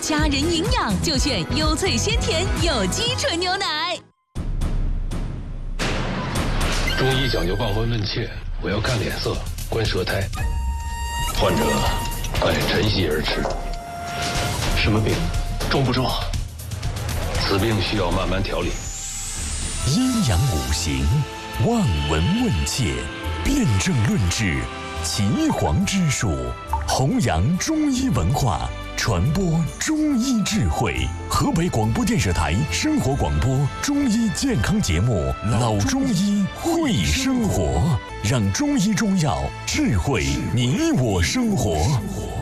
家人营养就选优萃鲜甜有机纯牛奶。 中医讲究望闻问切，我要看脸色，观舌苔。患者爱晨曦而吃。什么病？重不重？此病需要慢慢调理。 阴阳五行，望闻问切，辨证论治，岐黄之术，弘扬中医文化，传播中医智慧。河北广播电视台生活广播中医健康节目《老中医会生活》，让中医中药智慧你我生活。